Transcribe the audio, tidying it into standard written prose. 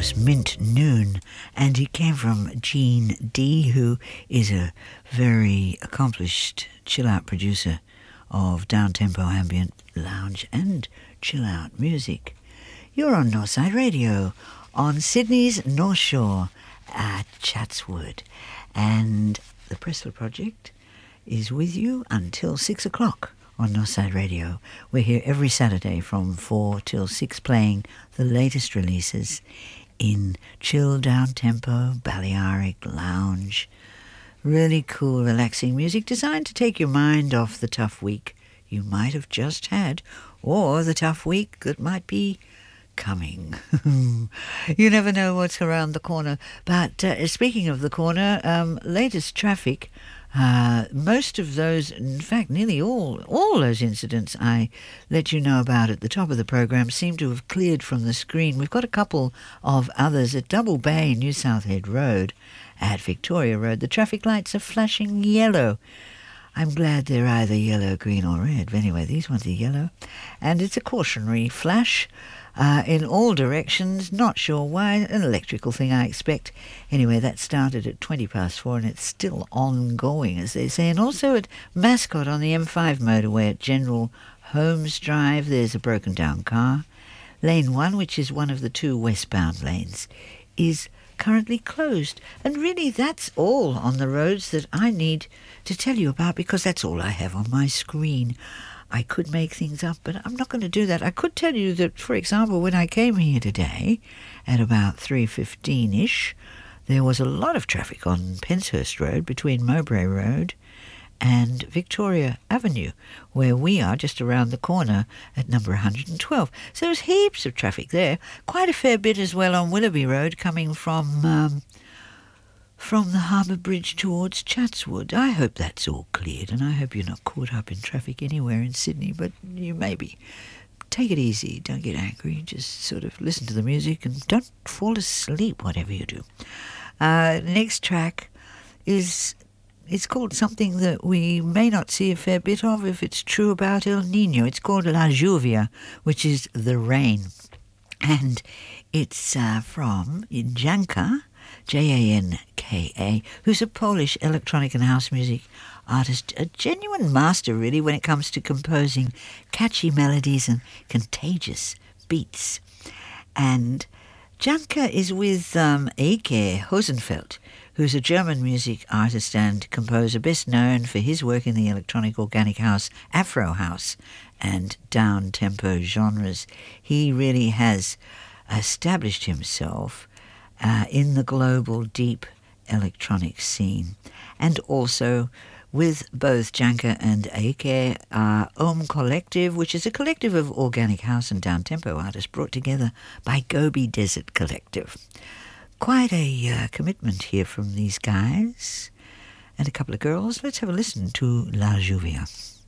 was Mint Noon, and it came from Gene D, who is a very accomplished chill-out producer of down-tempo ambient, lounge and chill-out music. You're on Northside Radio, on Sydney's North Shore at Chatswood, and the Pressler Project is with you until 6 o'clock. On Northside Radio. We're here every Saturday from 4 till 6 playing the latest releases in chill down-tempo, Balearic, lounge. Really cool, relaxing music designed to take your mind off the tough week you might have just had, or the tough week that might be coming. You never know what's around the corner. But speaking of the corner, latest traffic... most of those, in fact, nearly all those incidents I let you know about at the top of the program seem to have cleared from the screen. We've got a couple of others at Double Bay, New South Head Road, at Victoria Road. The traffic lights are flashing yellow. I'm glad they're either yellow, green or red. But anyway, these ones are yellow. And it's a cautionary flash in all directions. Not sure why. An electrical thing, I expect. Anyway, that started at 4:20 and it's still ongoing, as they say. And also at Mascot on the M5 motorway at General Holmes Drive, there's a broken down car. Lane 1, which is one of the two westbound lanes, is currently closed. And really, that's all on the roads that I need to tell you about, because that's all I have on my screen. I could make things up, but I'm not going to do that. I could tell you that, for example, when I came here today at about 3:15-ish, there was a lot of traffic on Penshurst Road between Mowbray Road and Victoria Avenue, where we are just around the corner at number 112. So there's heaps of traffic there. Quite a fair bit as well on Willoughby Road coming from the Harbour Bridge towards Chatswood. I hope that's all cleared, and I hope you're not caught up in traffic anywhere in Sydney, but you may be. Take it easy, don't get angry, just sort of listen to the music and don't fall asleep, whatever you do. Next track is... it's called something that we may not see a fair bit of if it's true about El Niño. It's called La Lluvia, which is the rain. And it's from Janka, Janka, who's a Polish electronic and house music artist, a genuine master really when it comes to composing catchy melodies and contagious beats. And Janka is with Eike Hosenfeld, who's a German music artist and composer best known for his work in the electronic organic house, Afro house, and down-tempo genres. He really has established himself in the global deep electronic scene. And also with both Janka and Eike, Om Collective, which is a collective of organic house and down-tempo artists brought together by Gobi Desert Collective. Quite a commitment here from these guys and a couple of girls. Let's have a listen to La Lluvia.